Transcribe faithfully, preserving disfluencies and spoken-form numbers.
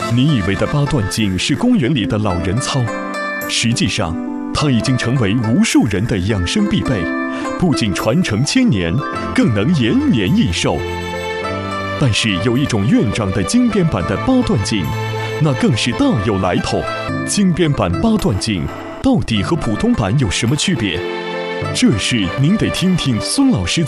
你以为的八段锦是公园里的老人操，实际上它已经成为无数人的养生必备，不仅传承千年，更能延年益寿。但是有一种院长的精编版的八段锦，那更是大有来头。精编版八段锦到底和普通版有什么区别？这事您得听听孙老师